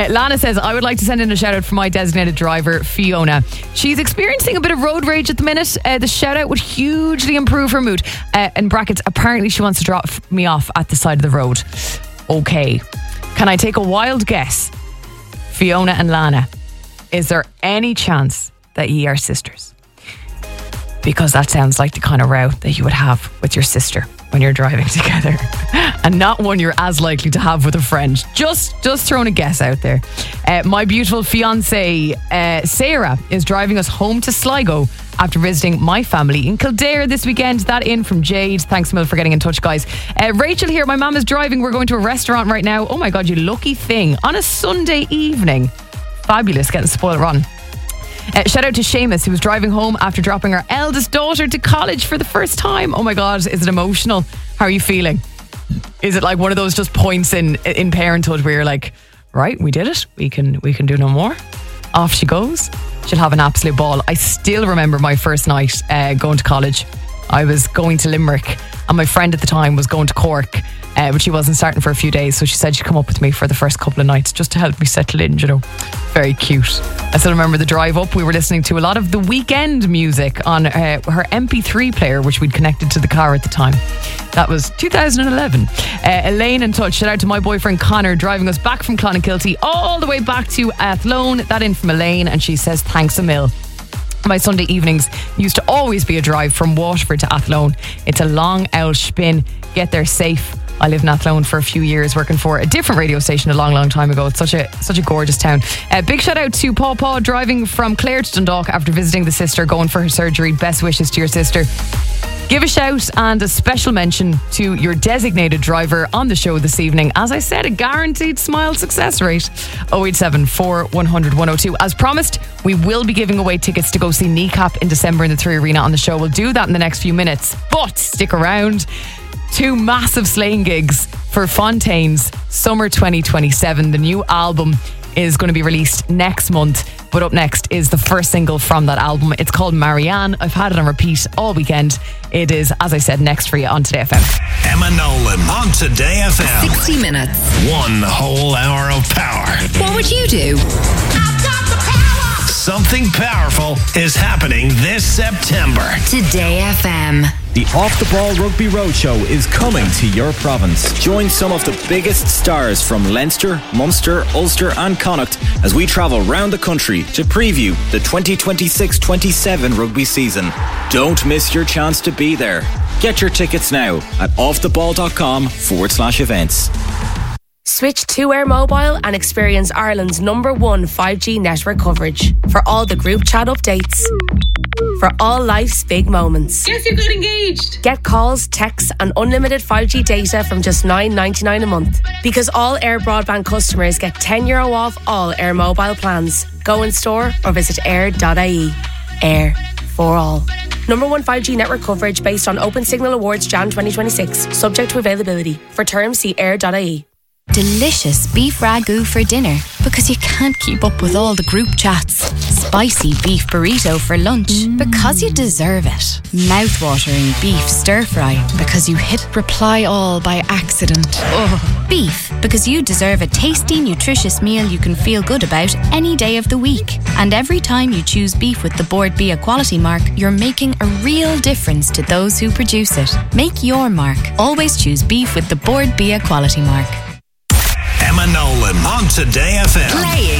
Lana says, I would like to send in a shout out for my designated driver, Fiona. She's experiencing a bit of road rage at the minute. The shout out would hugely improve her mood. In brackets, apparently she wants to drop me off at the side of the road. Okay. Can I take a wild guess? Fiona and Lana, is there any chance that ye are sisters? Because that sounds like the kind of row that you would have with your sister when you're driving together, and not one you're as likely to have with a friend. Just throwing a guess out there. My beautiful fiance Sarah is driving us home to Sligo after visiting my family in Kildare this weekend. That in from Jade. Thanks a mil for getting in touch, guys. Rachel here, my mum is driving. We're going to a restaurant right now. Oh my God, you lucky thing. On a Sunday evening. Fabulous, getting spoiled rotten. Shout out to Seamus, who was driving home after dropping our eldest daughter to college for the first time. Oh my God, is it emotional? How are you feeling? Is it like one of those just points in parenthood where you're like, right, we did it, we can do no more? Off she goes. She'll have an absolute ball. I still remember my first night going to college. I was going to Limerick and my friend at the time was going to Cork, but she wasn't starting for a few days, so she said she'd come up with me for the first couple of nights just to help me settle in, you know. Very cute. I still remember the drive up. We were listening to a lot of The Weeknd music on her MP3 player, which we'd connected to the car at the time. That was 2011. Elaine in touch. Shout out to my boyfriend Connor, driving us back from Clonakilty all the way back to Athlone. That in from Elaine, and she says thanks a mil. My Sunday evenings used to always be a drive from Waterford to Athlone. It's a long owl spin. Get there safe. I lived in Athlone for a few years, working for a different radio station a long time ago. It's such a gorgeous town. Big shout out to Paw driving from Clare to Dundalk after visiting the sister, going for her surgery. Best wishes to your sister. Give a shout and a special mention to your designated driver on the show this evening. As I said, a guaranteed smile success rate. 087 100 102. As promised, we will be giving away tickets to go see Kneecap in December in the 3 Arena on the show. We'll do that in the next few minutes, but stick around. 2 massive slaying gigs for Fontaine's Summer 2027. The new album is going to be released next month, but up next is the first single from that album. It's called Marianne. I've had it on repeat all weekend. It is, as I said, next for you on Today FM. Emma Nolan on Today FM. 60 minutes. One whole hour of power. What would you do? I've got the power. Something powerful is happening this September. Today FM. The Off the Ball Rugby Roadshow is coming to your province. Join some of the biggest stars from Leinster, Munster, Ulster and Connacht as we travel round the country to preview the 2026-27 rugby season. Don't miss your chance to be there. Get your tickets now at offtheball.com/events. Switch to Air Mobile and experience Ireland's #1 5G network coverage for all the group chat updates. For all life's big moments. Guess you got engaged. Get calls, texts and unlimited 5G data from just $9.99 a month. Because all Air Broadband customers get €10 off all Air Mobile plans. Go in store or visit air.ie. Air for all. #1 5G network coverage based on Open Signal Awards Jan 2026. Subject to availability. For terms, see air.ie. Delicious beef ragu for dinner because you can't keep up with all the group chats. Spicy beef burrito for lunch because you deserve it. Mouth-watering beef stir-fry because you hit reply all by accident. Ugh. Beef because you deserve a tasty, nutritious meal you can feel good about any day of the week. And every time you choose beef with the Board Bia quality mark, you're making a real difference to those who produce it. Make your mark. Always choose beef with the Board Bia quality mark. Emma Nolan on Today FM. Play